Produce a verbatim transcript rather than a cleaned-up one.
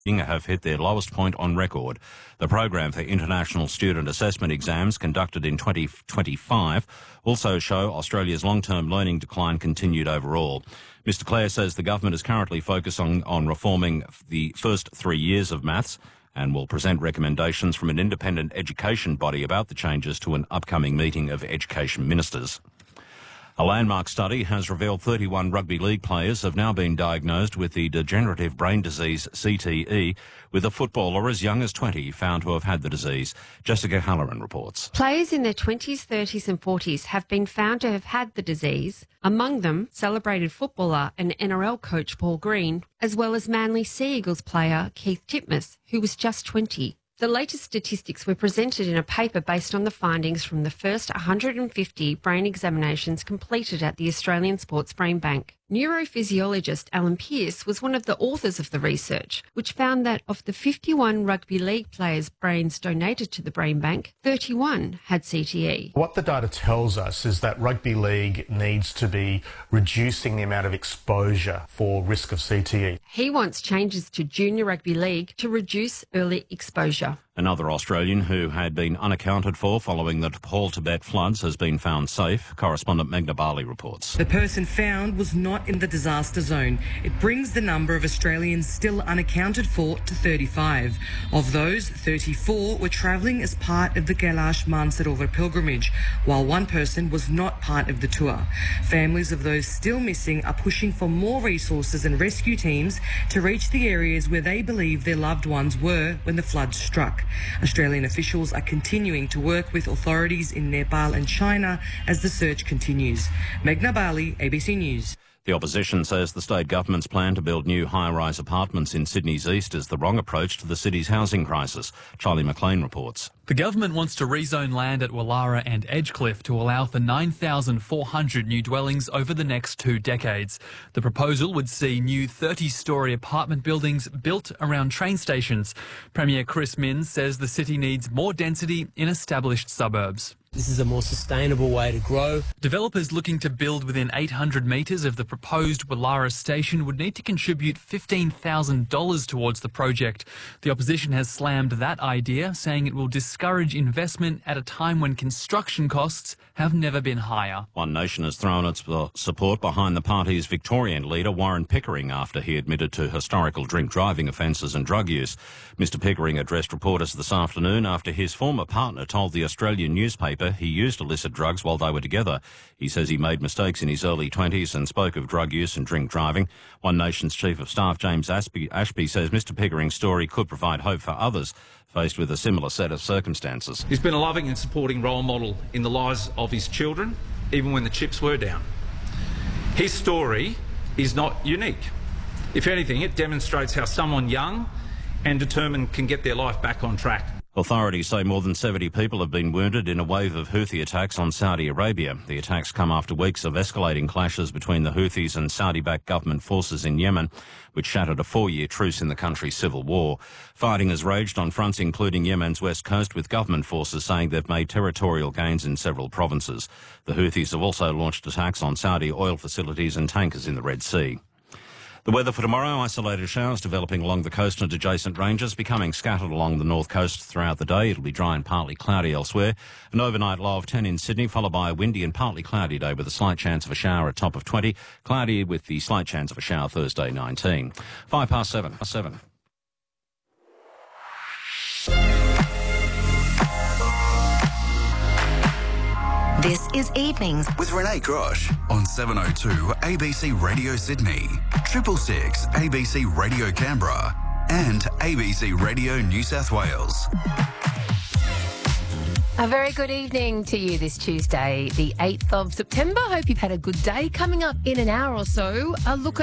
have hit their lowest point on record. The program for international student assessment exams conducted in twenty twenty-five also show Australia's long-term learning decline continued overall. Mister Clare says the government is currently focused on, on reforming the first three years of maths and will present recommendations from an independent education body about the changes to an upcoming meeting of education ministers. A landmark study has revealed thirty-one rugby league players have now been diagnosed with the degenerative brain disease C T E, with a footballer as young as twenty found to have had the disease. Jessica Halloran reports. Players in their twenties, thirties and forties have been found to have had the disease, among them celebrated footballer and N R L coach Paul Green, as well as Manly Sea Eagles player Keith Titmus, who was just twenty. The latest statistics were presented in a paper based on the findings from the first one hundred fifty brain examinations completed at the Australian Sports Brain Bank. Neurophysiologist Alan Pearce was one of the authors of the research, which found that of the fifty-one rugby league players' brains donated to the brain bank, thirty-one had C T E. What the data tells us is that rugby league needs to be reducing the amount of exposure for risk of C T E. He wants changes to junior rugby league to reduce early exposure. Another Australian who had been unaccounted for following the Nepal Tibet floods has been found safe. Correspondent Meghna Bali reports. The person found was not in the disaster zone. It brings the number of Australians still unaccounted for to thirty-five. Of those, thirty-four were travelling as part of the Kailash Mansarovar pilgrimage, while one person was not part of the tour. Families of those still missing are pushing for more resources and rescue teams to reach the areas where they believe their loved ones were when the floods struck. Australian officials are continuing to work with authorities in Nepal and China as the search continues. Meghna Bali, A B C News. The opposition says the state government's plan to build new high-rise apartments in Sydney's east is the wrong approach to the city's housing crisis. Charlie McLean reports. The government wants to rezone land at Wallara and Edgecliff to allow for nine thousand four hundred new dwellings over the next two decades. The proposal would see new thirty-storey apartment buildings built around train stations. Premier Chris Minns says the city needs more density in established suburbs. This is a more sustainable way to grow. Developers looking to build within eight hundred metres of the proposed Wallara station would need to contribute fifteen thousand dollars towards the project. The opposition has slammed that idea, saying it will discourage investment at a time when construction costs have never been higher. One Nation has thrown its support behind the party's Victorian leader, Warren Pickering, after he admitted to historical drink driving offences and drug use. Mister Pickering addressed reporters this afternoon after his former partner told the Australian newspaper he used illicit drugs while they were together. He says he made mistakes in his early twenties and spoke of drug use and drink driving. One Nation's Chief of Staff, James Ashby, Ashby says Mister Pickering's story could provide hope for others faced with a similar set of circumstances. He's been a loving and supporting role model in the lives of his children, even when the chips were down. His story is not unique. If anything, it demonstrates how someone young and determined can get their life back on track. Authorities say more than seventy people have been wounded in a wave of Houthi attacks on Saudi Arabia. The attacks come after weeks of escalating clashes between the Houthis and Saudi-backed government forces in Yemen, which shattered a four-year truce in the country's civil war. Fighting has raged on fronts including Yemen's west coast, with government forces saying they've made territorial gains in several provinces. The Houthis have also launched attacks on Saudi oil facilities and tankers in the Red Sea. The weather for tomorrow: isolated showers developing along the coast and adjacent ranges, becoming scattered along the north coast throughout the day. It'll be dry and partly cloudy elsewhere. An overnight low of ten in Sydney, followed by a windy and partly cloudy day with a slight chance of a shower at top of twenty. Cloudy with the slight chance of a shower Thursday, nineteen. Five past seven. Past seven. This is Evenings with Renee Grosh on seven oh two A B C Radio Sydney, triple six A B C Radio Canberra and A B C Radio New South Wales. A very good evening to you this Tuesday, the eighth of September. Hope you've had a good day. Coming up in an hour or so, a look at